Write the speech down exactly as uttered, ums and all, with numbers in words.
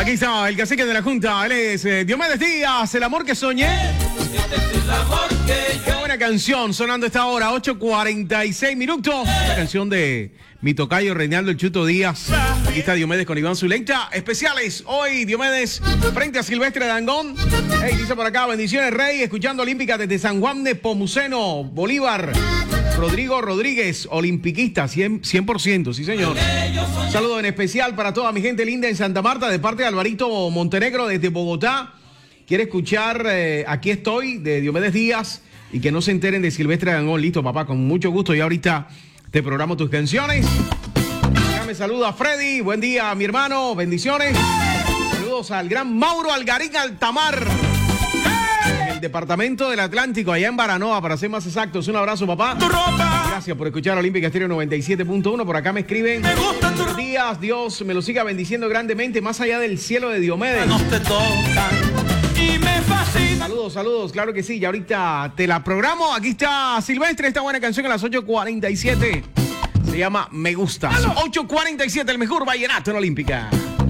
Aquí está el cacique de la Junta. Él es eh, Diomedes Díaz, el amor que soñé. Este es el amor que Qué buena canción sonando esta hora, ocho cuarenta y seis minutos. La canción de mi tocayo Reinaldo El Chuto Díaz. Aquí está Diomedes con Iván Zuleika. Especiales hoy, Diomedes frente a Silvestre Dangond. Hey, dice por acá, bendiciones Rey, escuchando Olímpica desde San Juan de Pomuceno, Bolívar. Rodrigo Rodríguez, olimpiquista, cien por ciento, sí señor. Un saludo en especial para toda mi gente linda en Santa Marta, de parte de Alvarito Montenegro desde Bogotá. Quiere escuchar eh, Aquí estoy, de Diomedes Díaz, y que no se enteren de Silvestre Dangond. Listo, papá, con mucho gusto. Y ahorita te programo tus canciones. Me saluda a Freddy, buen día mi hermano, bendiciones. Saludos al gran Mauro Algarín Altamar, en el departamento del Atlántico, allá en Baranoa, para ser más exactos. Un abrazo, papá. Gracias por escuchar Olímpica Estéreo noventa y siete punto uno. Por acá me escriben: buenos días, Dios me lo siga bendiciendo grandemente, más allá del cielo de Diomedes. no te tocan y me fascina. Saludos, saludos, claro que sí. Y ahorita te la programo. Aquí está Silvestre, esta buena canción a las ocho cuarenta y siete. Se llama Me Gusta. ocho cuarenta y siete, el mejor vallenato en Olímpica.